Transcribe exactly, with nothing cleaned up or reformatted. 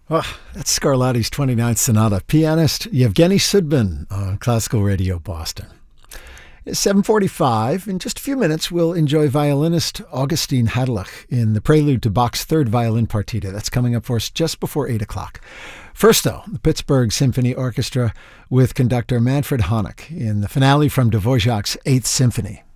Oh, that's Scarlatti's twenty-ninth Sonata. Pianist Yevgeny Sudbin on Classical Radio Boston. It's seven forty-five. In just a few minutes, we'll enjoy violinist Augustin Hadelach in the prelude to Bach's third violin partita. That's coming up for us just before eight o'clock. First, though, the Pittsburgh Symphony Orchestra with conductor Manfred Honeck in the finale from Dvorak's Eighth Symphony.